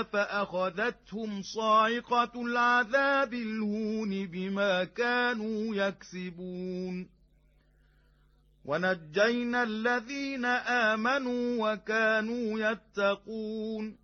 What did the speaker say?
فأخذتهم صاعقة العذاب الهون بما كانوا يكسبون ونجينا الذين آمنوا وكانوا يتقون